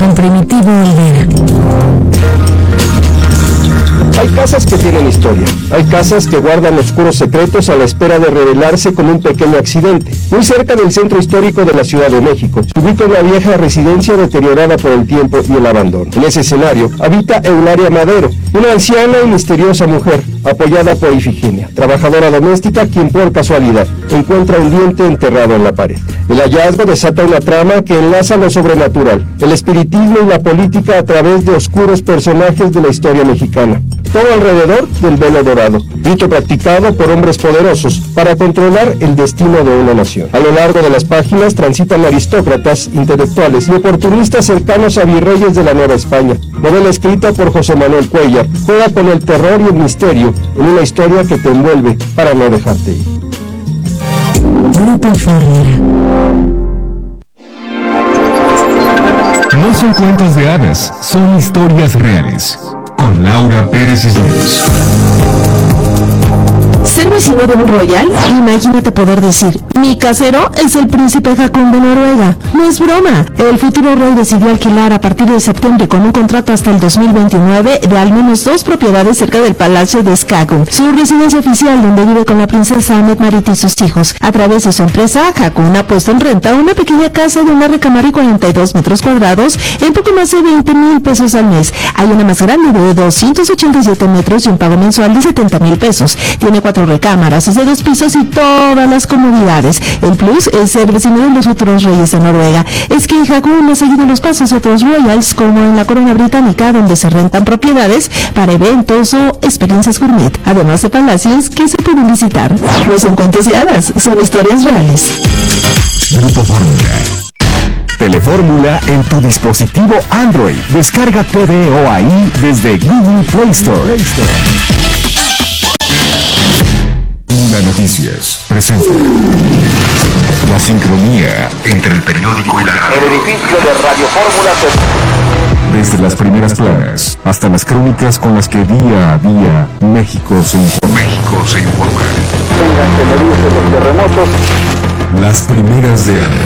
con Primitivo Olvera. Hay casas que tienen historia, hay casas que guardan oscuros secretos a la espera de revelarse con un pequeño accidente. Muy cerca del centro histórico de la Ciudad de México, se ubica una vieja residencia deteriorada por el tiempo y el abandono. En ese escenario habita Eulalia Madero, una anciana y misteriosa mujer, apoyada por Ifigenia, trabajadora doméstica, quien por casualidad encuentra un diente enterrado en la pared. El hallazgo desata una trama que enlaza lo sobrenatural, el espiritismo y la política a través de oscuros personajes de la historia mexicana. Todo alrededor del velo dorado, rito practicado por hombres poderosos para controlar el destino de una nación. A lo largo de las páginas transitan aristócratas, intelectuales y oportunistas cercanos a virreyes de la Nueva España. Novela escrita por José Manuel Cuellar, juega con el terror y el misterio en una historia que te envuelve para no dejarte ir. Grupo Fórmula. No son cuentos de hadas, son historias reales. Con Laura Pérez Islas. ¿Ser vecino de un royal? Imagínate poder decir, mi casero es el príncipe Haakon de Noruega. No es broma. El futuro rey decidió alquilar a partir de septiembre con un contrato hasta el 2029 de al menos 2 propiedades cerca del Palacio de Skagun, su residencia oficial donde vive con la princesa Mette-Marit y sus hijos. A través de su empresa, Haakon ha puesto en renta una pequeña casa de una recámara y 42 metros cuadrados en poco más de 20,000 pesos al mes. Hay una más grande de 287 metros y un pago mensual de 70,000 pesos. Tiene 4 recámaras, es de 2 pisos y todas las comodidades. El plus es ser vecino de los futuros reyes de Noruega. Es que Haakon ha seguido los pasos de otros royals, como en la corona británica, donde se rentan propiedades para eventos o experiencias gourmet, además de palacios que se pueden visitar. No son cuentos de hadas, son historias reales. Grupo Fórmula. Telefórmula en tu dispositivo Android. Descarga TVOAI desde Google Play Store. Una Noticias presenta la sincronía entre el periódico y la radio. El edificio de Radio Fórmula Desde las primeras planas hasta las crónicas con las que día a día México se informa. tengan que medirse los terremotos. Las primeras de año.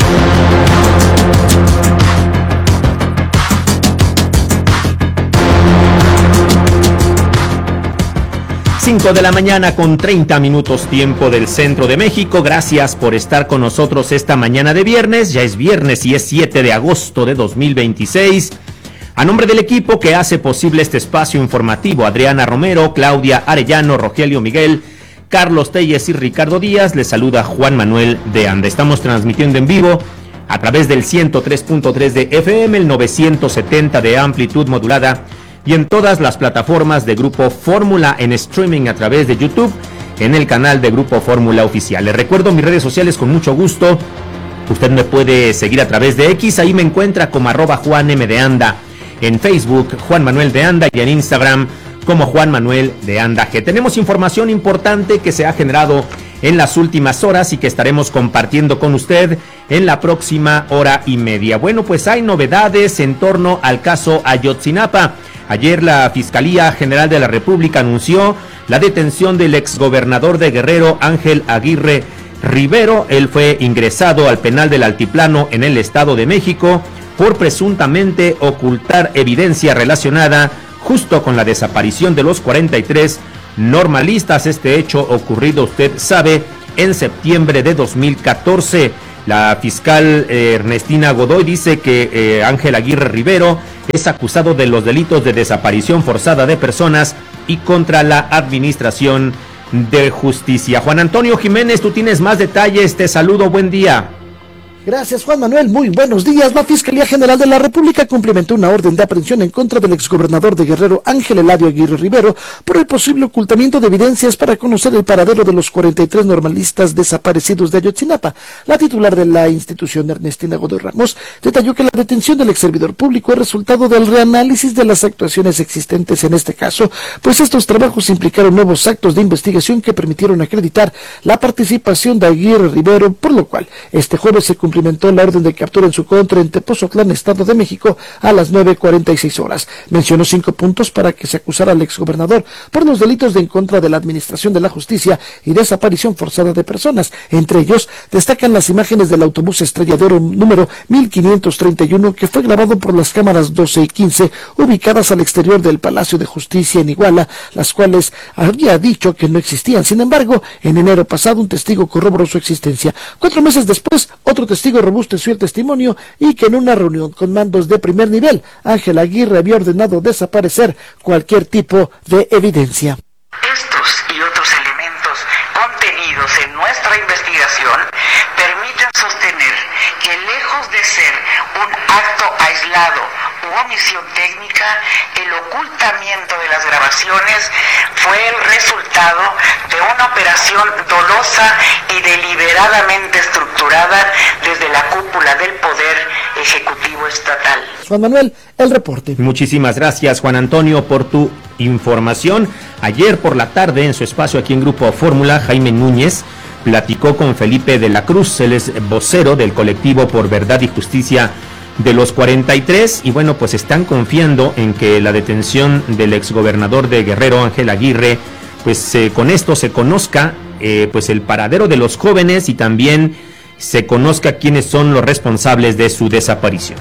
5 de la mañana con 30 minutos tiempo del centro de México. Gracias por estar con nosotros esta mañana de viernes. Ya es viernes y es 7 de agosto de 2026. A nombre del equipo que hace posible este espacio informativo, Adriana Romero, Claudia Arellano, Rogelio Miguel, Carlos Telles y Ricardo Díaz, les saluda Juan Manuel de Anda. Estamos transmitiendo en vivo a través del 103.3 de FM, el 970 de amplitud modulada y en todas las plataformas de Grupo Fórmula en streaming a través de YouTube, en el canal de Grupo Fórmula Oficial. Les recuerdo mis redes sociales con mucho gusto. Usted me puede seguir a través de X, ahí me encuentra como @JuanM_de_Anda, en Facebook Juan Manuel de Anda y en Instagram como Juan Manuel de Anda G. Tenemos información importante que se ha generado en las últimas horas y que estaremos compartiendo con usted en la próxima hora y media. Bueno, pues hay novedades en torno al caso Ayotzinapa. Ayer la Fiscalía General de la República anunció la detención del exgobernador de Guerrero, Ángel Aguirre Rivero. Él fue ingresado al penal del Altiplano en el Estado de México por presuntamente ocultar evidencia relacionada justo con la desaparición de los 43 normalistas. Este hecho ocurrido, usted sabe, en septiembre de 2014. La fiscal Ernestina Godoy dice que Ángel Aguirre Rivero es acusado de los delitos de desaparición forzada de personas y contra la administración de justicia. Juan Antonio Jiménez, tú tienes más detalles. Te saludo, buen día. Gracias, Juan Manuel. Muy buenos días. La Fiscalía General de la República cumplimentó una orden de aprehensión en contra del exgobernador de Guerrero, Ángel Eladio Aguirre Rivero, por el posible ocultamiento de evidencias para conocer el paradero de los 43 normalistas desaparecidos de Ayotzinapa. La titular de la institución, Ernestina Godoy Ramos, detalló que la detención del exservidor público es resultado del reanálisis de las actuaciones existentes en este caso, pues estos trabajos implicaron nuevos actos de investigación que permitieron acreditar la participación de Aguirre Rivero, por lo cual este jueves se cumplió cumplimentó la orden de captura en su contra en Tepozotlán, Estado de México, a las 9:46 horas. Mencionó 5 puntos para que se acusara al exgobernador por los delitos de en contra de la administración de la justicia y desaparición forzada de personas. Entre ellos, destacan las imágenes del autobús Estrella de Oro número 1531, que fue grabado por las cámaras 12 y 15, ubicadas al exterior del Palacio de Justicia en Iguala, las cuales había dicho que no existían. Sin embargo, en enero pasado, un testigo corroboró su existencia. 4 meses después, otro testigo robusteció el testimonio y que en una reunión con mandos de primer nivel, Ángel Aguirre había ordenado desaparecer cualquier tipo de evidencia. Estos y otros elementos contenidos en nuestra investigación permiten sostener que lejos de ser un acto aislado u omisión técnica, el ocultamiento de las grabaciones fue el resultado de una operación dolosa y deliberadamente estructurada desde la cúpula del Poder Ejecutivo Estatal. Juan Manuel, el reporte. Muchísimas gracias, Juan Antonio, por tu información. Ayer por la tarde, en su espacio aquí en Grupo Fórmula, Jaime Núñez platicó con Felipe de la Cruz, él es vocero del colectivo Por Verdad y Justicia de los 43, y bueno, pues están confiando en que la detención del exgobernador de Guerrero, Ángel Aguirre, pues con esto se conozca pues el paradero de los jóvenes y también se conozca quiénes son los responsables de su desaparición.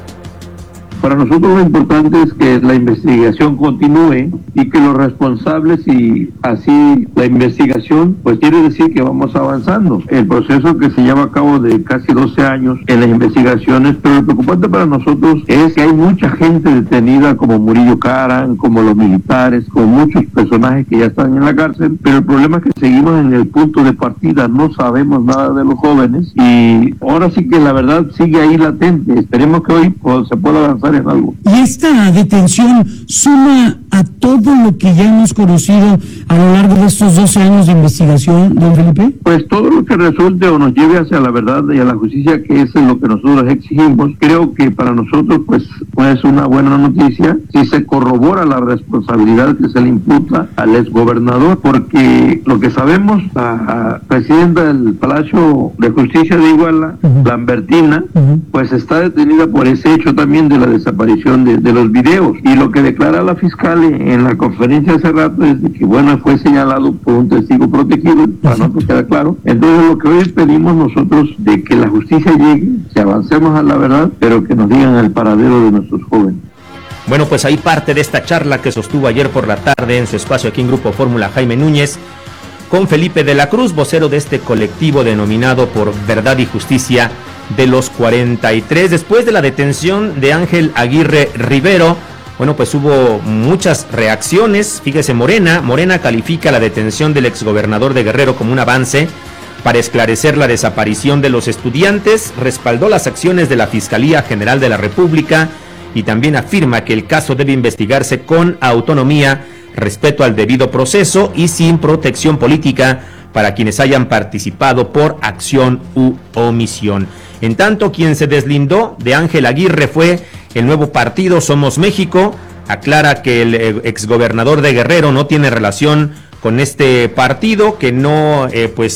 Para nosotros lo importante es que la investigación continúe y que los responsables, y así la investigación, pues quiere decir que vamos avanzando. El proceso que se lleva a cabo de casi 12 años en las investigaciones, pero lo preocupante para nosotros es que hay mucha gente detenida, como Murillo Karam, como los militares, como muchos personajes que ya están en la cárcel, pero el problema es que seguimos en el punto de partida, no sabemos nada de los jóvenes y ahora sí que la verdad sigue ahí latente. Esperemos que hoy se pueda avanzar en algo. ¿Y esta detención suma a todo lo que ya hemos conocido a lo largo de estos 12 años de investigación, don Felipe? Pues todo lo que resulte o nos lleve hacia la verdad y a la justicia, que es lo que nosotros exigimos, creo que para nosotros pues es una buena noticia si se corrobora la responsabilidad que se le imputa al exgobernador, porque lo que sabemos, la presidenta del Palacio de Justicia de Iguala, Lambertina, pues está detenida por ese hecho también de la desaparición de los videos, y lo que declara la fiscal en la conferencia hace rato es de que bueno, fue señalado por un testigo protegido, para nosotros queda claro. Entonces lo que hoy pedimos nosotros de que la justicia llegue, que avancemos a la verdad, pero que nos digan el paradero de nuestros jóvenes. Bueno, pues ahí parte de esta charla que sostuvo ayer por la tarde en su espacio aquí en Grupo Fórmula Jaime Núñez con Felipe de la Cruz, vocero de este colectivo denominado Por Verdad y Justicia de los 43. Después de la detención de Ángel Aguirre Rivero, bueno, pues hubo muchas reacciones. Fíjese, Morena califica la detención del exgobernador de Guerrero como un avance para esclarecer la desaparición de los estudiantes, respaldó las acciones de la Fiscalía General de la República y también afirma que el caso debe investigarse con autonomía, respeto al debido proceso y sin protección política para quienes hayan participado por acción u omisión. En tanto, quien se deslindó de Ángel Aguirre fue el nuevo partido Somos México. Aclara que el exgobernador de Guerrero no tiene relación con este partido, que no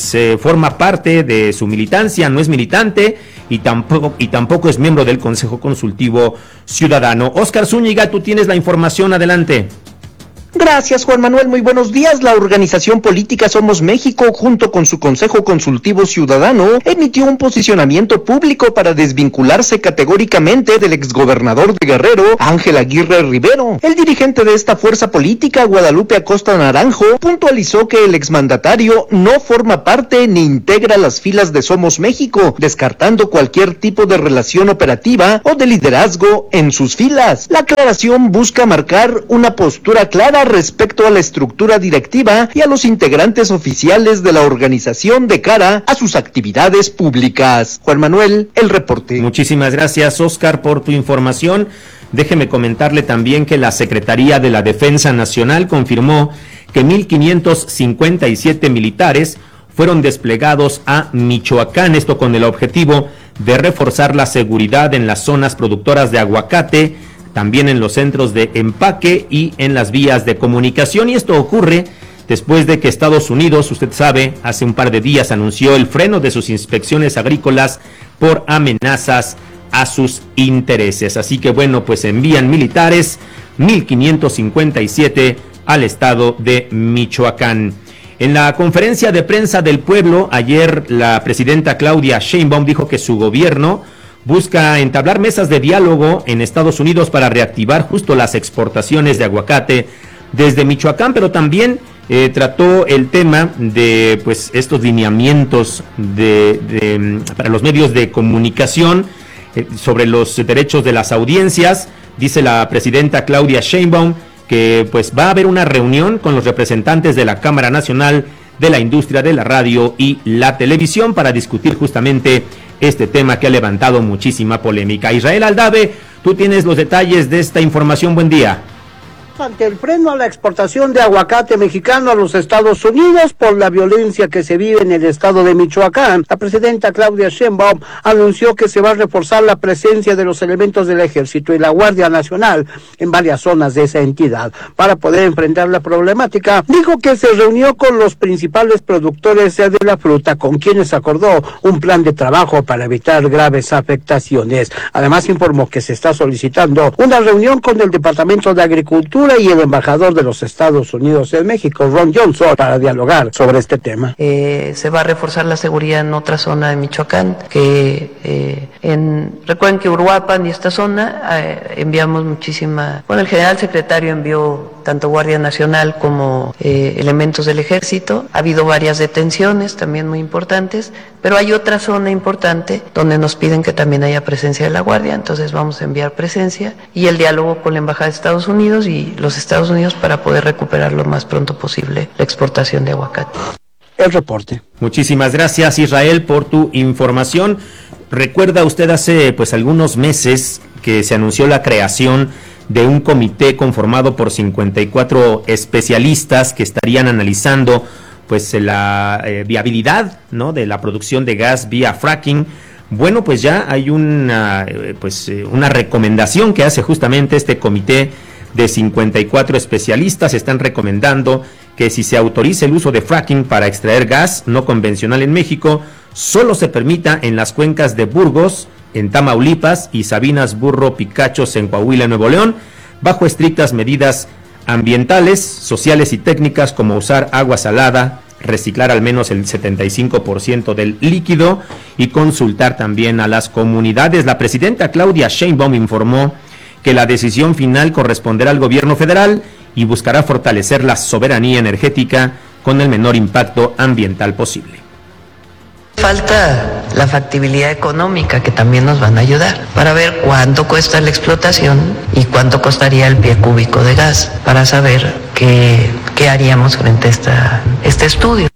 forma parte de su militancia, no es militante y tampoco es miembro del Consejo Consultivo Ciudadano. Óscar Zúñiga, tú tienes la información, adelante. Gracias, Juan Manuel. Muy buenos días. La organización política Somos México, junto con su Consejo Consultivo Ciudadano, emitió un posicionamiento público para desvincularse categóricamente del exgobernador de Guerrero, Ángel Aguirre Rivero. El dirigente de esta fuerza política, Guadalupe Acosta Naranjo, puntualizó que el exmandatario no forma parte ni integra las filas de Somos México, descartando cualquier tipo de relación operativa o de liderazgo en sus filas. La aclaración busca marcar una postura clara respecto a la estructura directiva y a los integrantes oficiales de la organización de cara a sus actividades públicas. Juan Manuel, el reporte. Muchísimas gracias, Óscar, por tu información. Déjeme comentarle también que la Secretaría de la Defensa Nacional confirmó que 1,557 militares fueron desplegados a Michoacán, esto con el objetivo de reforzar la seguridad en las zonas productoras de aguacate, también en los centros de empaque y en las vías de comunicación, y esto ocurre después de que Estados Unidos, usted sabe, hace un par de días anunció el freno de sus inspecciones agrícolas por amenazas a sus intereses. Así que bueno, pues envían militares 1,557 al estado de Michoacán. En la conferencia de prensa del pueblo, ayer la presidenta Claudia Sheinbaum dijo que su gobierno busca entablar mesas de diálogo en Estados Unidos para reactivar justo las exportaciones de aguacate desde Michoacán, pero también trató el tema de pues estos lineamientos para los medios de comunicación sobre los derechos de las audiencias. Dice la presidenta Claudia Sheinbaum que pues va a haber una reunión con los representantes de la Cámara Nacional de la Industria de la Radio y la Televisión para discutir justamente este tema que ha levantado muchísima polémica. Israel Aldave, tú tienes los detalles de esta información. Buen día. Ante el freno a la exportación de aguacate mexicano a los Estados Unidos por la violencia que se vive en el estado de Michoacán, la presidenta Claudia Sheinbaum anunció que se va a reforzar la presencia de los elementos del Ejército y la Guardia Nacional en varias zonas de esa entidad para poder enfrentar la problemática. Dijo que se reunió con los principales productores de la fruta, con quienes acordó un plan de trabajo para evitar graves afectaciones. Además informó que se está solicitando una reunión con el Departamento de Agricultura y el embajador de los Estados Unidos en México, Ron Johnson, para dialogar sobre este tema. Se va a reforzar la seguridad en otra zona de Michoacán, recuerden que Uruapan y esta zona enviamos el general secretario envió tanto Guardia Nacional como elementos del Ejército. Ha habido varias detenciones también muy importantes, pero hay otra zona importante donde nos piden que también haya presencia de la Guardia, entonces vamos a enviar presencia y el diálogo con la Embajada de Estados Unidos y los Estados Unidos para poder recuperar lo más pronto posible la exportación de aguacate. El reporte. Muchísimas gracias, Israel, por tu información. Recuerda usted hace pues algunos meses que se anunció la creación de un comité conformado por 54 especialistas que estarían analizando pues la viabilidad, ¿no?, de la producción de gas vía fracking. Bueno, pues ya hay una recomendación que hace justamente este comité de 54 especialistas. Están recomendando que si se autoriza el uso de fracking para extraer gas no convencional en México, solo se permita en las cuencas de Burgos, en Tamaulipas, y Sabinas, Burro, Picachos, en Coahuila, Nuevo León, bajo estrictas medidas ambientales, sociales y técnicas como usar agua salada, reciclar al menos el 75% del líquido y consultar también a las comunidades. La presidenta Claudia Sheinbaum informó que la decisión final corresponderá al gobierno federal y buscará fortalecer la soberanía energética con el menor impacto ambiental posible. Falta la factibilidad económica, que también nos van a ayudar para ver cuánto cuesta la explotación y cuánto costaría el pie cúbico de gas, para saber qué haríamos frente a este estudio.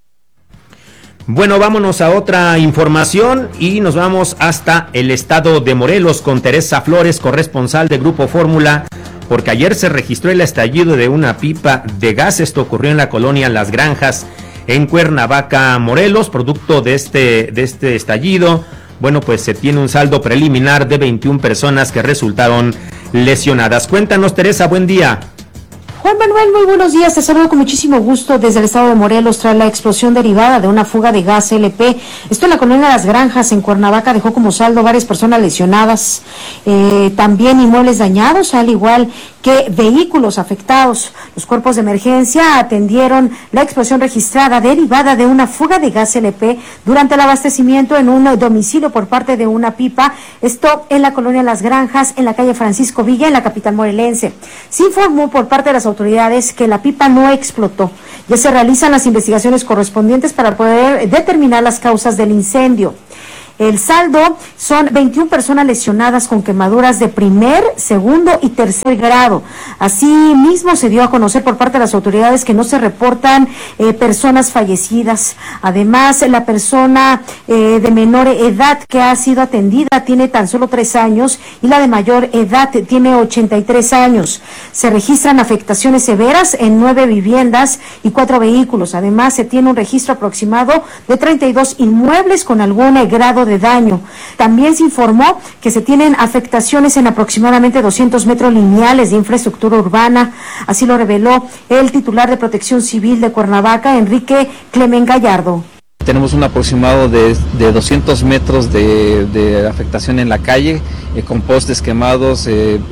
Bueno, vámonos a otra información y nos vamos hasta el estado de Morelos con Teresa Flores, corresponsal de Grupo Fórmula, porque ayer se registró el estallido de una pipa de gas. Esto ocurrió en la colonia Las Granjas, en Cuernavaca, Morelos. Producto de este estallido, bueno, pues se tiene un saldo preliminar de 21 personas que resultaron lesionadas. Cuéntanos, Teresa, buen día. Juan Manuel, muy buenos días, te saludo con muchísimo gusto desde el estado de Morelos tras la explosión derivada de una fuga de gas LP. Esto en la colonia Las Granjas, en Cuernavaca, dejó como saldo varias personas lesionadas, también inmuebles dañados, al igual que vehículos afectados. Los cuerpos de emergencia atendieron la explosión registrada derivada de una fuga de gas LP durante el abastecimiento en un domicilio por parte de una pipa, esto en la colonia Las Granjas, en la calle Francisco Villa, en la capital morelense. Se informó por parte de las autoridades que la pipa no explotó. Ya se realizan las investigaciones correspondientes para poder determinar las causas del incendio. El saldo son 21 personas lesionadas con quemaduras de primer, segundo y tercer grado. Asimismo, se dio a conocer por parte de las autoridades que no se reportan personas fallecidas. Además, la persona de menor edad que ha sido atendida tiene tan solo 3 años y la de mayor edad tiene 83 años. Se registran afectaciones severas en 9 viviendas y 4 vehículos. Además, se tiene un registro aproximado de 32 inmuebles con algún grado de daño. También se informó que se tienen afectaciones en aproximadamente 200 metros lineales de infraestructura urbana. Así lo reveló el titular de Protección Civil de Cuernavaca, Enrique Clemen Gallardo. Tenemos un aproximado de 200 metros de afectación en la calle, con postes quemados,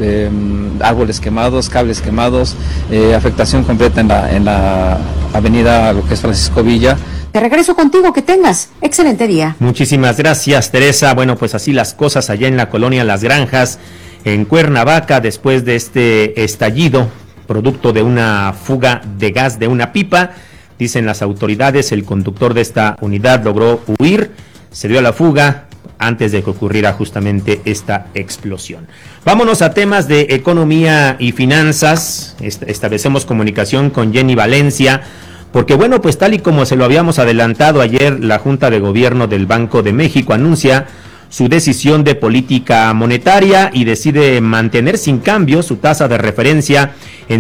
árboles quemados, cables quemados, afectación completa en la avenida, lo que es Francisco Villa. Te regreso contigo, que tengas excelente día. Muchísimas gracias, Teresa. Bueno, pues así las cosas allá en la colonia Las Granjas, en Cuernavaca, después de este estallido, producto de una fuga de gas de una pipa. Dicen las autoridades, el conductor de esta unidad logró huir, se dio a la fuga antes de que ocurriera justamente esta explosión. Vámonos a temas de economía y finanzas. Establecemos comunicación con Jenny Valencia, porque bueno, pues tal y como se lo habíamos adelantado ayer, la Junta de Gobierno del Banco de México anuncia su decisión de política monetaria y decide mantener sin cambio su tasa de referencia en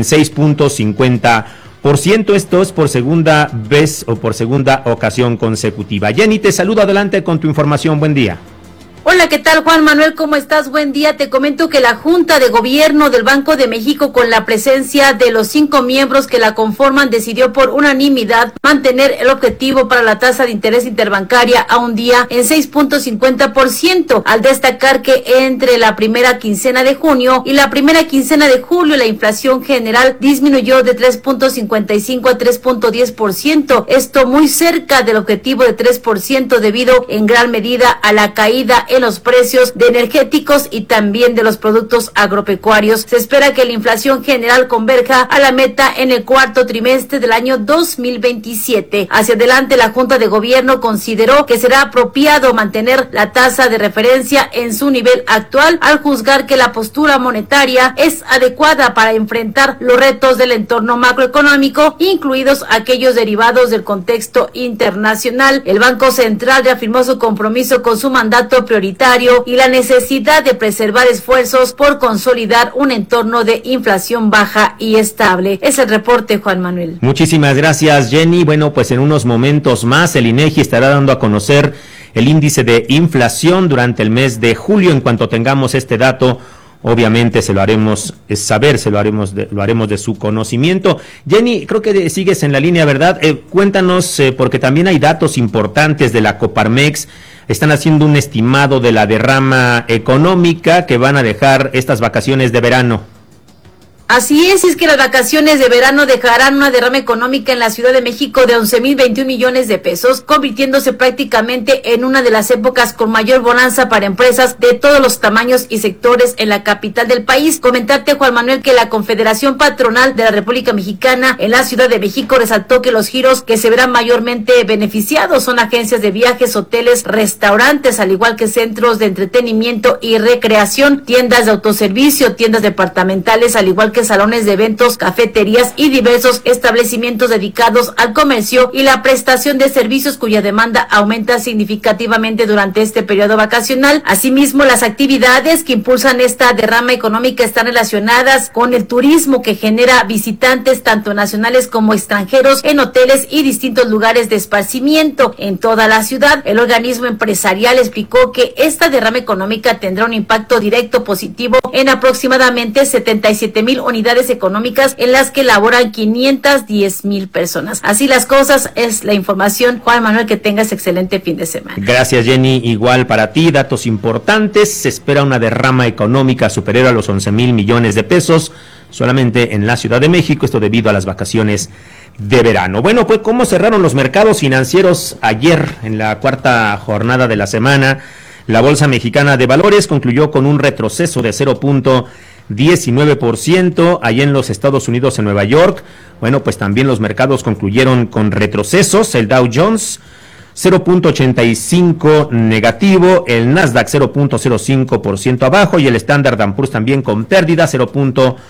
6.50%. Esto es por segunda vez o por segunda ocasión consecutiva. Jenny, te saludo, adelante con tu información. Buen día. Hola, ¿qué tal, Juan Manuel? ¿Cómo estás? Buen día. Te comento que la Junta de Gobierno del Banco de México, con la presencia de los 5 miembros que la conforman, decidió por unanimidad mantener el objetivo para la tasa de interés interbancaria a un día en 6.50%, al destacar que entre la primera quincena de junio y la primera quincena de julio la inflación general disminuyó de 3.55 a 3.10%, esto muy cerca del objetivo de 3% debido en gran medida a la caída en los precios de energéticos y también de los productos agropecuarios. Se espera que la inflación general converja a la meta en el cuarto trimestre del año 2027. Hacia adelante, la Junta de Gobierno consideró que será apropiado mantener la tasa de referencia en su nivel actual, al juzgar que la postura monetaria es adecuada para enfrentar los retos del entorno macroeconómico, incluidos aquellos derivados del contexto internacional. El Banco Central reafirmó su compromiso con su mandato prioritario y la necesidad de preservar esfuerzos por consolidar un entorno de inflación baja y estable. Es el reporte, Juan Manuel. Muchísimas gracias, Jenny. Bueno, pues en unos momentos más el INEGI estará dando a conocer el índice de inflación durante el mes de julio. En cuanto tengamos este dato, obviamente se lo haremos saber, lo haremos de su conocimiento. Jenny, creo que sigues en la línea, ¿verdad? Cuéntanos, porque también hay datos importantes de la Coparmex. Están haciendo un estimado de la derrama económica que van a dejar estas vacaciones de verano. Así es que las vacaciones de verano dejarán una derrama económica en la Ciudad de México de 11,021 millones de pesos, convirtiéndose prácticamente en una de las épocas con mayor bonanza para empresas de todos los tamaños y sectores en la capital del país. Comentarte, Juan Manuel, que la Confederación Patronal de la República Mexicana en la Ciudad de México resaltó que los giros que se verán mayormente beneficiados son agencias de viajes, hoteles, restaurantes, al igual que centros de entretenimiento y recreación, tiendas de autoservicio, tiendas departamentales, al igual que salones de eventos, cafeterías y diversos establecimientos dedicados al comercio y la prestación de servicios, cuya demanda aumenta significativamente durante este periodo vacacional. Asimismo, las actividades que impulsan esta derrama económica están relacionadas con el turismo, que genera visitantes tanto nacionales como extranjeros en hoteles y distintos lugares de esparcimiento en toda la ciudad. El organismo empresarial explicó que esta derrama económica tendrá un impacto directo positivo en aproximadamente 77,000 unidades económicas, en las que laboran 510,000 personas. Así las cosas, es la información. Juan Manuel, que tengas excelente fin de semana. Gracias, Jenny. Igual para ti, datos importantes. Se espera una derrama económica superior a los 11,000 millones de pesos solamente en la Ciudad de México, esto debido a las vacaciones de verano. Bueno, pues ¿cómo cerraron los mercados financieros ayer en la cuarta jornada de la semana? La Bolsa Mexicana de Valores concluyó con un retroceso de 0.19% allá en los Estados Unidos, en Nueva York. Bueno, pues también los mercados concluyeron con retrocesos. El Dow Jones 0.85 negativo, el Nasdaq 0.05% abajo y el Standard & Poor's también con pérdida 0.09%.